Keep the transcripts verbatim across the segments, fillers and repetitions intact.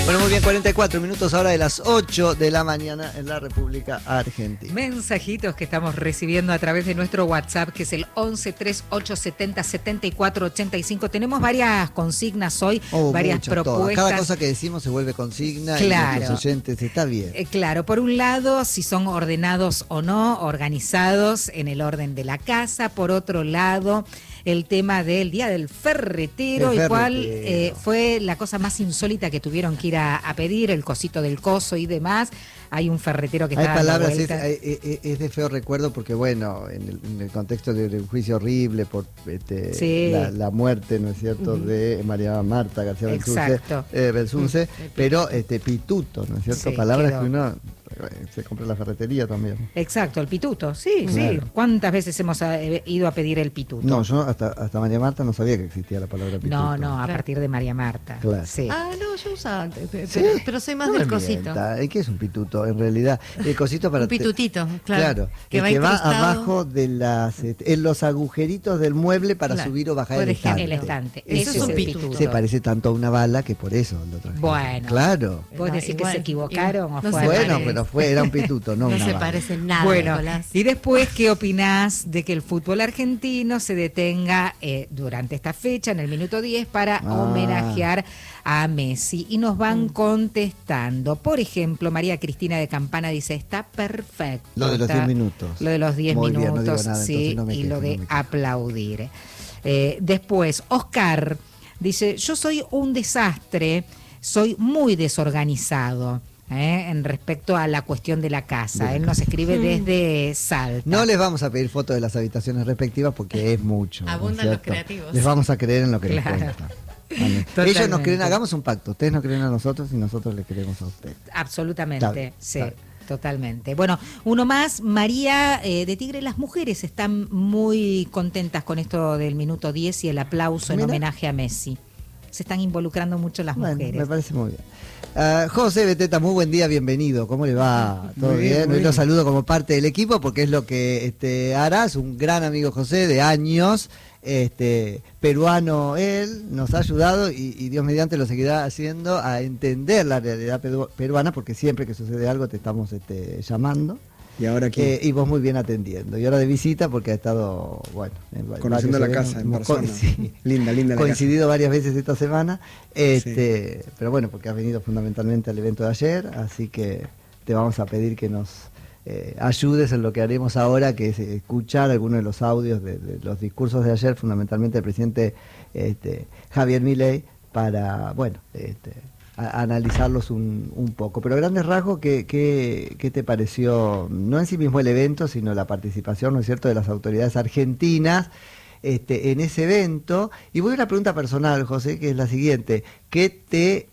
Bueno, muy bien, cuarenta y cuatro minutos ahora de las ocho de la mañana en la República Argentina. Mensajitos que estamos recibiendo a través de nuestro WhatsApp, que es el once treinta y ocho setenta setenta y cuatro ochenta y cinco. Tenemos varias consignas hoy, oh, varias mucho, propuestas. Todas. Cada cosa que decimos se vuelve consigna, claro. Y nuestros oyentes, está bien. Eh, claro, por un lado, si son ordenados o no, organizados en el orden de la casa. Por otro lado, el tema del Día del Ferretero, el, el cual eh, fue la cosa más insólita que tuvieron que ir a, a pedir, el cosito del coso y demás. Hay un ferretero que está dando palabras, vuelta. Es, es, es de feo recuerdo porque, bueno, en el, en el contexto de, de un juicio horrible por este, sí. la, la muerte, ¿no es cierto?, uh-huh. de María Marta García Belsunce, eh, Belsunce uh-huh. pero este pituto, ¿no es cierto? Sí, palabras quedó. Que uno se compra en la ferretería también. Exacto, el pituto, sí, claro. sí. ¿Cuántas veces hemos ido a pedir el pituto? No, yo hasta, hasta María Marta no sabía que existía la palabra pituto. No, no, a claro. partir de María Marta. Claro. Sí. Ah, no, yo usaba antes, pero, ¿Sí? pero soy más no del cosito. ¿Y qué es un pituto? En realidad, el cosito para... un pitutito, te... claro. Claro, que, el va, que va abajo de las, en los agujeritos del mueble para claro. subir o bajar el estante. el estante. Eso, eso es un pituto. Se parece tanto a una bala que por eso lo trajeron. Bueno. Claro. ¿Vos decís igual, que se equivocaron igual, o no fue? Bueno, pero fue, era un pituto, no, no una se bala. parece nada. Bueno, Nicolás. Y después, ¿qué opinás de que el fútbol argentino se detenga eh, durante esta fecha, en el minuto diez, para ah. homenajear a Messi? Y nos van mm. contestando. Por ejemplo, María Cristina de Campana dice, está perfecto. Lo de los diez minutos. Lo de los diez minutos, bien, no digo nada, sí, no y quejo, lo de no aplaudir. Eh, después, Oscar dice, yo soy un desastre, soy muy desorganizado. Eh, en respecto a la cuestión de la casa. Bien. Él nos escribe desde Salta. No les vamos a pedir fotos de las habitaciones respectivas porque es mucho. Abundan ¿no los creativos. Les vamos a creer en lo que claro. les cuenta. Ellos nos creen, hagamos un pacto. Ustedes nos creen a nosotros y nosotros les creemos a ustedes. Absolutamente, sí. Totalmente. Bueno, uno más, María eh, de Tigre. Las mujeres están muy contentas con esto del minuto diez y el aplauso en Mira. homenaje a Messi. Se están involucrando mucho las bueno, mujeres. Me parece muy bien. Uh, José Beteta, muy buen día, bienvenido. ¿Cómo le va? ¿Todo muy bien? Hoy lo saludo como parte del equipo porque es lo que este, hará. Es un gran amigo José de años, este, peruano él, nos ha ayudado y, y Dios mediante lo seguirá haciendo a entender la realidad peruana porque siempre que sucede algo te estamos este, llamando. Y ahora aquí. Eh, y vos muy bien atendiendo. Y ahora de visita porque ha estado, bueno, en conociendo la casa en persona. Sí, linda, linda la coincidido casa. varias veces esta semana. Este, sí. Pero bueno, porque has venido fundamentalmente al evento de ayer, así que te vamos a pedir que nos eh, ayudes en lo que haremos ahora, que es escuchar algunos de los audios de, de los discursos de ayer, fundamentalmente del presidente este, Javier Milei, para, bueno, este, a analizarlos un, un poco. Pero a grandes rasgos, ¿qué, qué, ¿qué te pareció? No en sí mismo el evento, sino la participación, ¿no es cierto?, de las autoridades argentinas este, en ese evento. Y voy a una pregunta personal, José, que es la siguiente. ¿Qué te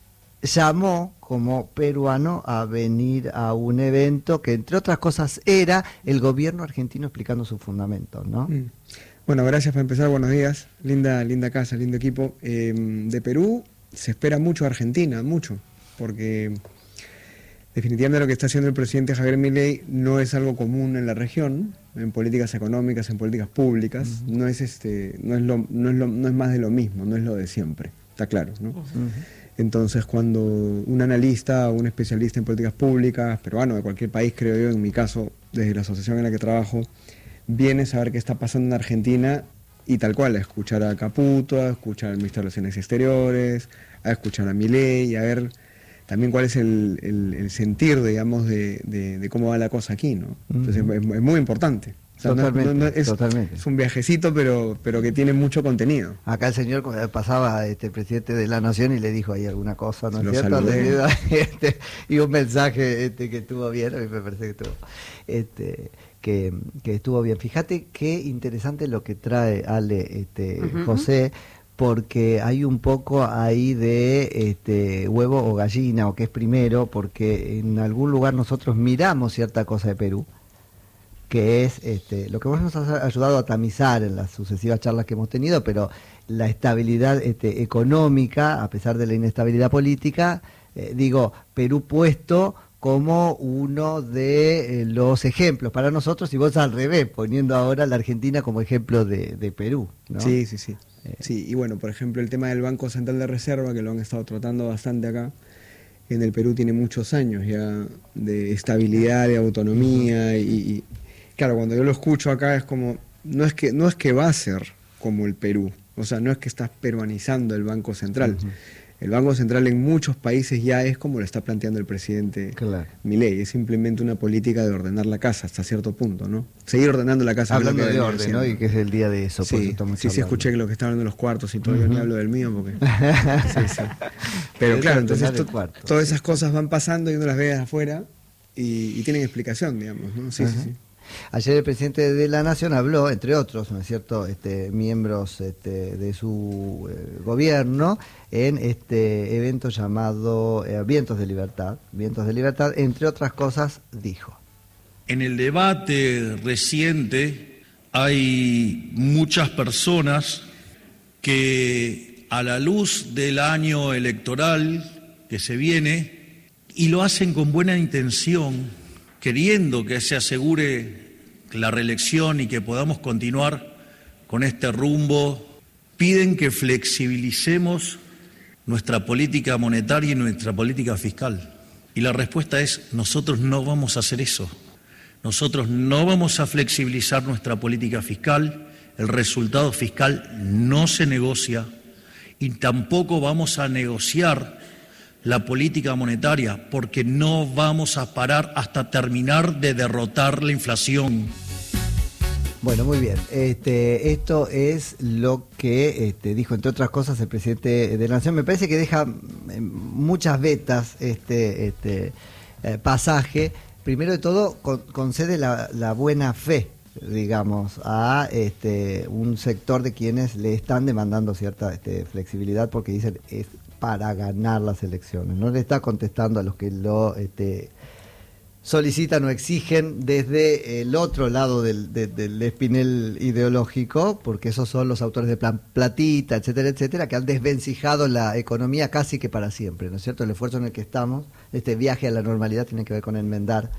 llamó como peruano a venir a un evento que, entre otras cosas, era el gobierno argentino explicando sus fundamentos, ¿no? Mm. Bueno, gracias para empezar. Buenos días. Linda, linda casa, lindo equipo. Eh, de Perú se espera mucho a Argentina, mucho, porque definitivamente lo que está haciendo el presidente Javier Milei no es algo común en la región, en políticas económicas, en políticas públicas, uh-huh. no es este, no es lo, no es lo, no es más de lo mismo, no es lo de siempre, está claro, ¿no? Uh-huh. Entonces, cuando un analista o un especialista en políticas públicas, peruano de cualquier país, creo yo, en mi caso, desde la asociación en la que trabajo, viene a saber qué está pasando en Argentina. Y tal cual, a escuchar a Caputo, a escuchar al ministro de Relaciones Exteriores, a escuchar a Milei, y a ver también cuál es el, el, el sentir, digamos, de, de, de cómo va la cosa aquí, ¿no? Entonces uh-huh. es, es muy importante. O sea, totalmente, no, no, es, totalmente. Es un viajecito, pero, pero que tiene mucho contenido. Acá el señor pasaba este el presidente de la Nación y le dijo ahí alguna cosa, ¿no es cierto? Este, y un mensaje este, que estuvo bien, a mí me parece que estuvo... Este, Que, que estuvo bien. Fíjate qué interesante lo que trae Ale este, uh-huh. José, porque hay un poco ahí de este, huevo o gallina, o qué es primero, porque en algún lugar nosotros miramos cierta cosa de Perú, que es este, lo que vos nos has ayudado a tamizar en las sucesivas charlas que hemos tenido, pero la estabilidad este, económica, a pesar de la inestabilidad política, eh, digo, Perú puesto como uno de eh, los ejemplos para nosotros, y vos al revés, poniendo ahora a la Argentina como ejemplo de, de Perú, ¿no? Sí, sí, sí. Eh, sí, y bueno, por ejemplo, el tema del Banco Central de Reserva, que lo han estado tratando bastante acá, en el Perú tiene muchos años ya de estabilidad, de autonomía, y, y claro, cuando yo lo escucho acá es como, no es que, no es que va a ser como el Perú, o sea, no es que estás peruanizando el Banco Central. Uh-huh. El Banco Central en muchos países ya es como lo está planteando el presidente claro. Milei, es simplemente una política de ordenar la casa hasta cierto punto, ¿no? Seguir ordenando la casa. Hablando de orden, haciendo. ¿no? Y que es el día de eso. Sí, por eso estamos sí, hablando. sí, escuché lo que está hablando de los cuartos y todo, uh-huh. Yo ni hablo del mío porque... sí, sí. Pero es claro, entonces to, cuarto, todas sí. esas cosas van pasando y uno las ve de afuera y, y tienen explicación, digamos, ¿no? Sí, uh-huh. sí, sí. Ayer el presidente de la Nación habló, entre otros, ¿no es cierto?, este, miembros este, de su eh, gobierno, en este evento llamado eh, Vientos de Libertad. Vientos de Libertad, entre otras cosas, dijo. En el debate reciente hay muchas personas que, a la luz del año electoral que se viene, y lo hacen con buena intención, queriendo que se asegure la reelección y que podamos continuar con este rumbo, piden que flexibilicemos nuestra política monetaria y nuestra política fiscal. Y la respuesta es, nosotros no vamos a hacer eso. Nosotros no vamos a flexibilizar nuestra política fiscal, el resultado fiscal no se negocia y tampoco vamos a negociar la política monetaria, porque no vamos a parar hasta terminar de derrotar la inflación. Bueno, muy bien. Este, esto es lo que este, dijo, entre otras cosas, el presidente de la Nación. Me parece que deja muchas vetas este, este eh, pasaje. Primero de todo, con, concede la, la buena fe, digamos, a este, un sector de quienes le están demandando cierta este, flexibilidad, porque dicen es para ganar las elecciones. No le está contestando a los que lo este, solicitan o exigen desde el otro lado del, de, del espinel ideológico, porque esos son los autores de Plan Platita, etcétera, etcétera, que han desvencijado la economía casi que para siempre, ¿no es cierto? El esfuerzo en el que estamos, este viaje a la normalidad, tiene que ver con enmendar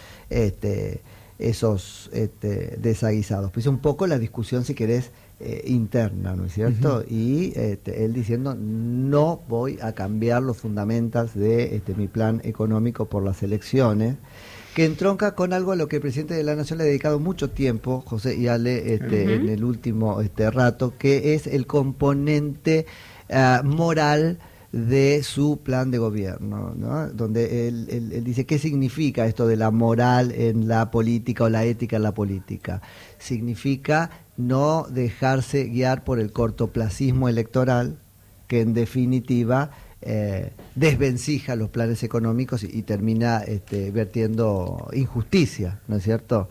este, esos este, desaguisados. Pues un poco la discusión, si querés, Eh, interna, ¿no es cierto? Uh-huh. Y este, él diciendo, no voy a cambiar los fundamentos de este, mi plan económico por las elecciones, que entronca con algo a lo que el presidente de la Nación le ha dedicado mucho tiempo, José y Ale, este, uh-huh. en el último este, rato, que es el componente uh, moral de su plan de gobierno, ¿no? Donde él, él, él dice, ¿qué significa esto de la moral en la política o la ética en la política? Significa no dejarse guiar por el cortoplacismo electoral, que en definitiva eh, desvencija los planes económicos y, y termina este, vertiendo injusticia, ¿no es cierto?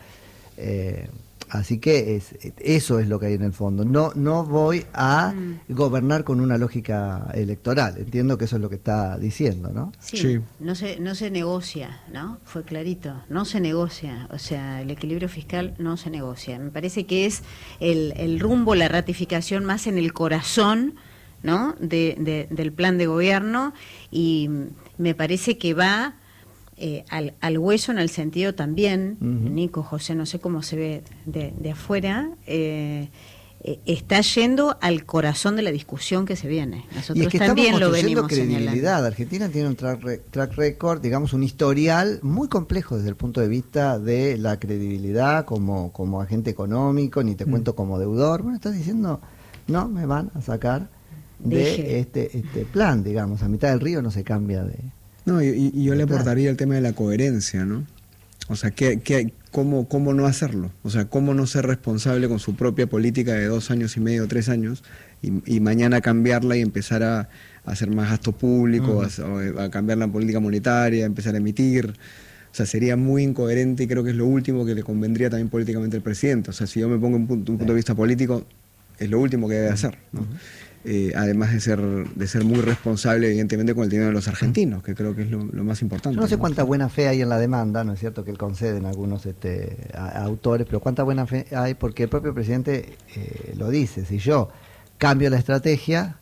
Eh, Así que es, eso es lo que hay en el fondo. No, no voy a mm. gobernar con una lógica electoral. Entiendo que eso es lo que está diciendo, ¿no? Sí, sí. No se, no se negocia, ¿no? Fue clarito. No se negocia. O sea, el equilibrio fiscal no se negocia. Me parece que es el, el rumbo, la ratificación más en el corazón, ¿no? De, de, del plan de gobierno, y me parece que va Eh, al, al hueso en el sentido también, uh-huh. Nico, José, no sé cómo se ve de, de afuera, eh, eh, está yendo al corazón de la discusión que se viene. Nosotros y es que también estamos lo venimos credibilidad. señalando. Argentina tiene un track, re- track record, digamos, un historial muy complejo desde el punto de vista de la credibilidad como, como agente económico, ni te mm. cuento como deudor. Bueno, estás diciendo, no, me van a sacar de Deje. este este plan, digamos, a mitad del río no se cambia de... No, y, y yo le aportaría el tema de la coherencia, ¿no? O sea, ¿qué, qué, cómo, ¿cómo no hacerlo? O sea, ¿cómo no ser responsable con su propia política de dos años y medio, tres años, y, y mañana cambiarla y empezar a, a hacer más gasto público, uh-huh. a, a cambiar la política monetaria, a empezar a emitir? O sea, sería muy incoherente y creo que es lo último que le convendría también políticamente al presidente. O sea, si yo me pongo en un punto, un punto de vista político, es lo último que debe hacer, ¿no? Uh-huh. Eh, además de ser de ser muy responsable, evidentemente, con el dinero de los argentinos, que creo que es lo, lo más importante. Yo no sé cuánta buena fe hay en la demanda, ¿no es cierto?, que él concede en algunos este, a, a autores, pero cuánta buena fe hay, porque el propio presidente eh, lo dice, si yo cambio la estrategia,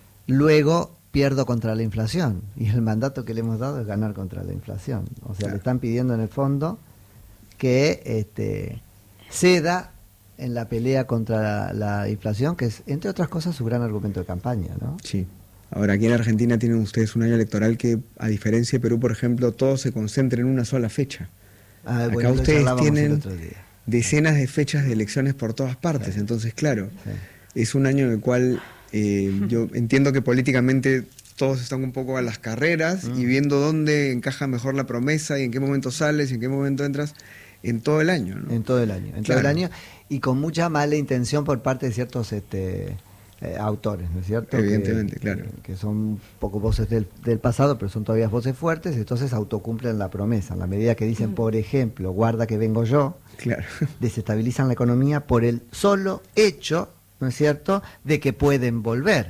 luego pierdo contra la inflación, y el mandato que le hemos dado es ganar contra la inflación. O sea, claro. Le están pidiendo en el fondo que este, ceda en la pelea contra la, la inflación, que es, entre otras cosas, su gran argumento de campaña, ¿no? Sí. Ahora, aquí en Argentina tienen ustedes un año electoral que, a diferencia de Perú, por ejemplo, todo se concentra en una sola fecha. Ah, Acá bueno, ustedes tienen decenas de fechas de elecciones por todas partes. Sí. Entonces, claro, sí. es un año en el cual eh, yo entiendo que políticamente todos están un poco a las carreras mm. y viendo dónde encaja mejor la promesa y en qué momento sales y en qué momento entras en todo el año, ¿no? En todo el año, en claro. todo el año, y con mucha mala intención por parte de ciertos este, eh, autores, ¿no es cierto? Evidentemente, que, claro. Que, que son un poco voces del, del pasado, pero son todavía voces fuertes, entonces autocumplen la promesa. En la medida que dicen, mm. por ejemplo, guarda que vengo yo, claro. desestabilizan la economía por el solo hecho, ¿no es cierto?, de que pueden volver.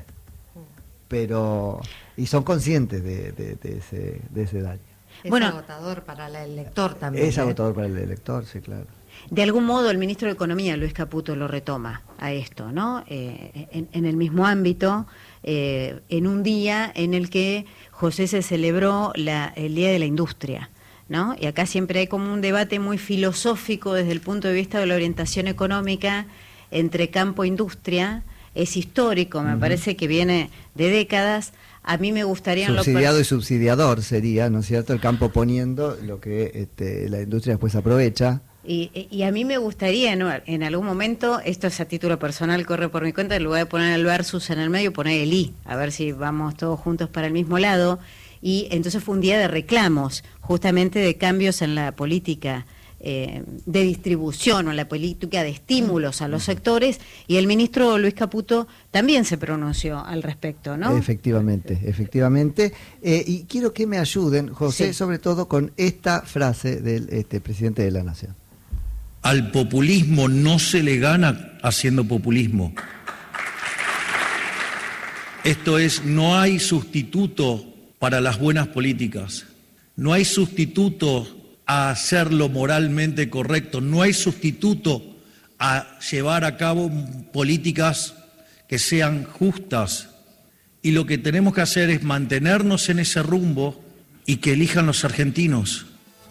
Pero y son conscientes de, de, de, ese, de ese daño. Es bueno, agotador para el elector también. Es ¿eh? agotador para el elector, sí, claro. De algún modo el ministro de Economía, Luis Caputo, lo retoma a esto, ¿no? Eh, en, en el mismo ámbito, eh, en un día en el que, José, se celebró la, el Día de la Industria, ¿no? Y acá siempre hay como un debate muy filosófico desde el punto de vista de la orientación económica entre campo e industria. Es histórico, me uh-huh. parece que viene de décadas. A mí me gustaría... Subsidiado y subsidiador sería, ¿no es cierto?, el campo poniendo lo que este, la industria después aprovecha. Y, y a mí me gustaría, ¿no?, en algún momento, esto es a título personal, corre por mi cuenta, en lugar de poner el versus en el medio, poner el i, a ver si vamos todos juntos para el mismo lado. Y entonces fue un día de reclamos, justamente de cambios en la política eh, de distribución o en la política de estímulos a los sectores, y el ministro Luis Caputo también se pronunció al respecto, ¿no? Efectivamente, efectivamente. Eh, y quiero que me ayuden, José, sí. sobre todo con esta frase del este, presidente de la Nación. Al populismo no se le gana haciendo populismo. Esto es, no hay sustituto para las buenas políticas, no hay sustituto a hacer lo moralmente correcto, no hay sustituto a llevar a cabo políticas que sean justas, y lo que tenemos que hacer es mantenernos en ese rumbo y que elijan los argentinos.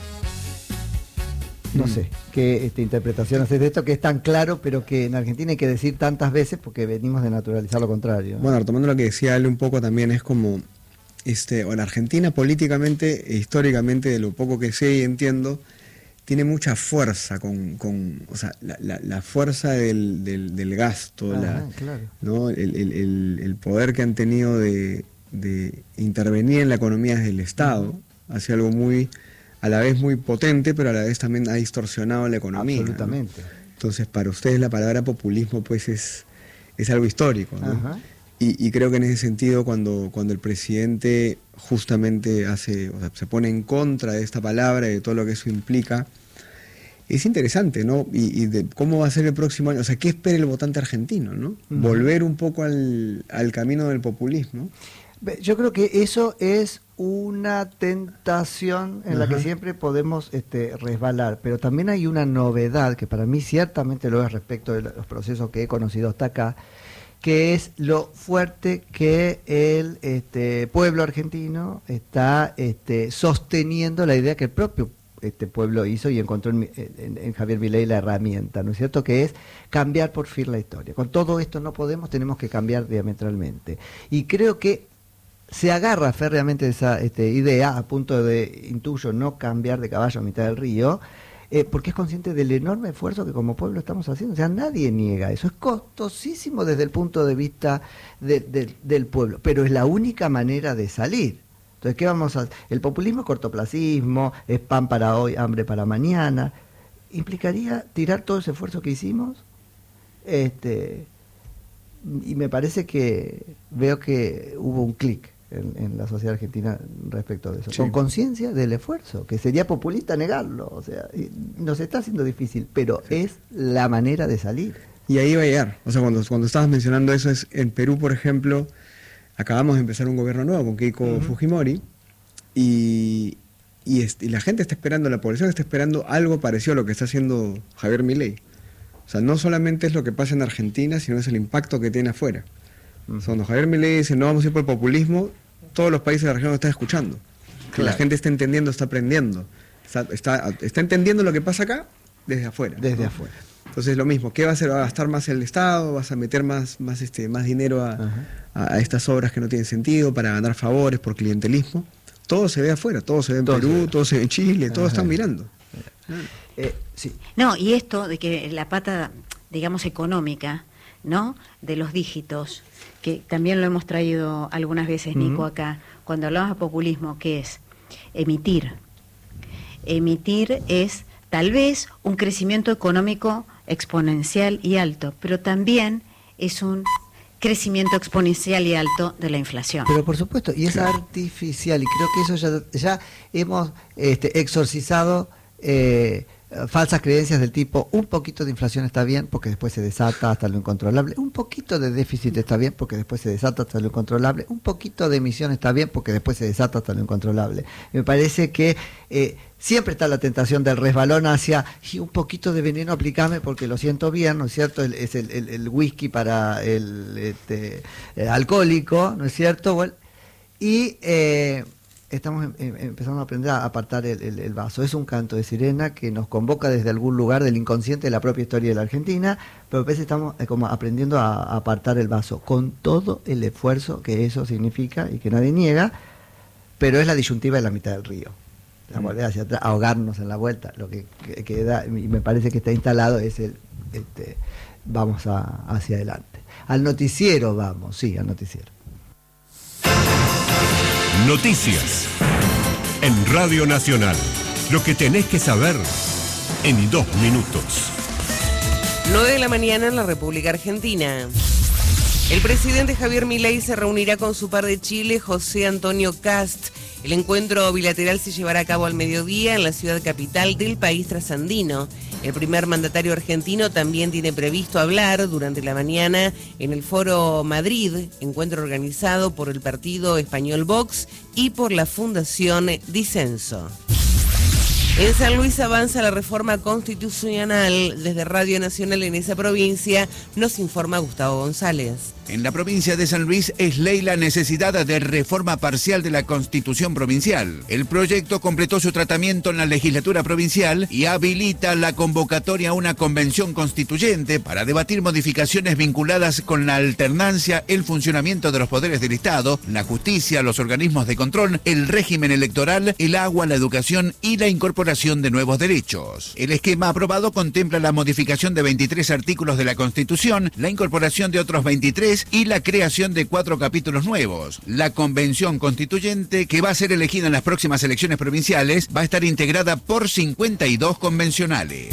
No sé qué este, interpretación haces de esto, que es tan claro, pero que en Argentina hay que decir tantas veces porque venimos de naturalizar lo contrario, ¿no? Bueno, retomando lo que decía Ale un poco también, es como, este, bueno, Argentina políticamente e históricamente, de lo poco que sé y entiendo, tiene mucha fuerza, con, con o sea, la, la, la fuerza del, del, del gasto, ah, la, claro. ¿no? el, el, el, el poder que han tenido de, de intervenir en la economía desde el Estado, uh-huh. hacia algo muy... a la vez muy potente, pero a la vez también ha distorsionado la economía. Absolutamente. ¿no? Entonces, para ustedes la palabra populismo pues es, es algo histórico, ¿no? Ajá. Y, y creo que en ese sentido, cuando, cuando el presidente justamente hace, o sea, se pone en contra de esta palabra y de todo lo que eso implica, es interesante, ¿no? Y, y de cómo va a ser el próximo año, o sea, ¿qué espera el votante argentino, ¿no? Uh-huh. Volver un poco al, al camino del populismo. Yo creo que eso es una tentación en Ajá. la que siempre podemos este, resbalar, pero también hay una novedad que para mí ciertamente lo es respecto de los procesos que he conocido hasta acá, que es lo fuerte que el este, pueblo argentino está este, sosteniendo la idea que el propio este pueblo hizo y encontró en, en, en Javier Milei la herramienta, ¿no es cierto?, que es cambiar por fin la historia. Con todo esto no podemos, tenemos que cambiar diametralmente. Y creo que se agarra férreamente esa este, idea, a punto de, intuyo, no cambiar de caballo a mitad del río, eh, porque es consciente del enorme esfuerzo que como pueblo estamos haciendo. O sea, nadie niega eso, es costosísimo desde el punto de vista de, de, del pueblo, pero es la única manera de salir. Entonces, ¿qué vamos a hacer? El populismo es cortoplacismo, es pan para hoy, hambre para mañana. ¿Implicaría tirar todo ese esfuerzo que hicimos? Este, y me parece que veo que hubo un clic En, en la sociedad argentina respecto de eso, sí. con conciencia del esfuerzo, que sería populista negarlo, o sea, nos está haciendo difícil, pero sí. es la manera de salir. Y ahí va a llegar, o sea, cuando, cuando estabas mencionando eso, es en Perú, por ejemplo, acabamos de empezar un gobierno nuevo con Keiko uh-huh. Fujimori, y, y, es, y la gente está esperando, la población está esperando algo parecido a lo que está haciendo Javier Milei. O sea, no solamente es lo que pasa en Argentina, sino es el impacto que tiene afuera. Uh-huh. O sea, cuando Javier Milei dice no vamos a ir por el populismo, todos los países de la región lo están escuchando. Que claro. la gente está entendiendo, está aprendiendo. Está, está, está entendiendo lo que pasa acá desde afuera. Desde ¿no? afuera. Entonces lo mismo, ¿qué va a hacer? ¿Va a gastar más el Estado? ¿Vas a meter más, más, este, más dinero a, a, a estas obras que no tienen sentido para ganar favores por clientelismo? Todo se ve afuera, todo se ve en todo Perú, se todo se ve en Chile, todos están mirando. Eh, sí. No, y esto de que la pata, digamos, económica, ¿no?, de los dígitos, que también lo hemos traído algunas veces, Nico, uh-huh. acá, cuando hablamos de populismo, que es emitir. Emitir es tal vez un crecimiento económico exponencial y alto, pero también es un crecimiento exponencial y alto de la inflación. Pero por supuesto, y es claro. artificial, y creo que eso ya, ya hemos este, exorcizado eh, falsas creencias del tipo, un poquito de inflación está bien porque después se desata hasta lo incontrolable, un poquito de déficit está bien porque después se desata hasta lo incontrolable, un poquito de emisión está bien porque después se desata hasta lo incontrolable. Me parece que eh, siempre está la tentación del resbalón hacia y un poquito de veneno aplicame porque lo siento bien, ¿no es cierto? El, es el, el, el whisky para el, este, el alcohólico, ¿no es cierto? Bueno, y eh, estamos em, em, empezando a aprender a apartar el, el, el vaso. Es un canto de sirena que nos convoca desde algún lugar del inconsciente de la propia historia de la Argentina, pero a veces estamos eh, como aprendiendo a, a apartar el vaso, con todo el esfuerzo que eso significa y que nadie niega, pero es la disyuntiva de la mitad del río. La volver hacia atrás, ahogarnos en la vuelta, lo que queda, y me parece que está instalado es el, este, vamos a, hacia adelante. Al noticiero vamos, sí, al noticiero. Noticias en Radio Nacional. Lo que tenés que saber en dos minutos. nueve de la mañana en la República Argentina. El presidente Javier Milei se reunirá con su par de Chile, José Antonio Kast. El encuentro bilateral se llevará a cabo al mediodía en la ciudad capital del país trasandino. El primer mandatario argentino también tiene previsto hablar durante la mañana en el Foro Madrid, encuentro organizado por el partido español Vox y por la Fundación Disenso. En San Luis avanza la reforma constitucional. Desde Radio Nacional en esa provincia nos informa Gustavo González. En la provincia de San Luis es ley la necesidad de reforma parcial de la Constitución provincial. El proyecto completó su tratamiento en la legislatura provincial y habilita la convocatoria a una convención constituyente para debatir modificaciones vinculadas con la alternancia, el funcionamiento de los poderes del Estado, la justicia, los organismos de control, el régimen electoral, el agua, la educación y la incorporación de nuevos derechos. El esquema aprobado contempla la modificación de veintitrés artículos de la Constitución, la incorporación de otros veintitrés y la creación de cuatro capítulos nuevos. La convención constituyente, que va a ser elegida en las próximas elecciones provinciales, va a estar integrada por cincuenta y dos convencionales.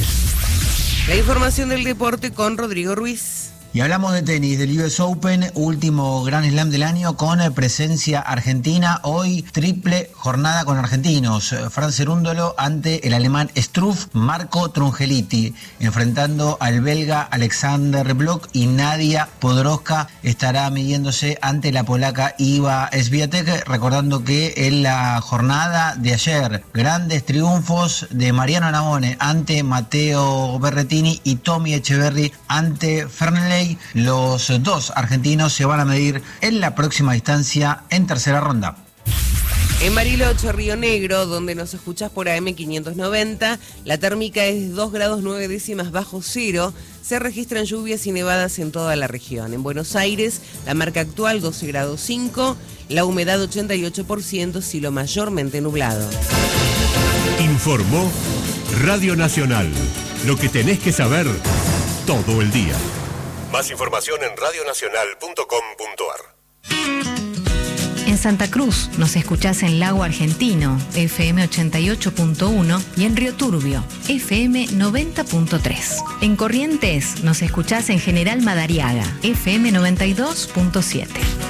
La información del deporte con Rodrigo Ruiz. Y hablamos de tenis, del U S Open, último Grand Slam del año con presencia argentina. Hoy triple jornada con argentinos. Fran Cerúndolo ante el alemán Struff, Marco Trungeliti, enfrentando al belga Alexander Bloch, y Nadia Podoroska estará midiéndose ante la polaca Iva Swiatek. Recordando que en la jornada de ayer, grandes triunfos de Mariano Navone ante Matteo Berrettini y Tommy Echeverry ante Fernley. Los dos argentinos se van a medir en la próxima distancia en tercera ronda. En Bariloche, Río Negro, donde nos escuchás por A M quinientos noventa, la térmica es dos grados nueve décimas bajo cero. Se registran lluvias y nevadas en toda la región. En Buenos Aires, la marca actual doce grados cinco, la humedad ochenta y ocho por ciento, cielo mayormente nublado. Informó Radio Nacional. Lo que tenés que saber todo el día. Más información en radio nacional punto com punto a r. En Santa Cruz nos escuchás en Lago Argentino, F M ochenta y ocho punto uno, y en Río Turbio, F M noventa punto tres. En Corrientes nos escuchás en General Madariaga, F M noventa y dos punto siete.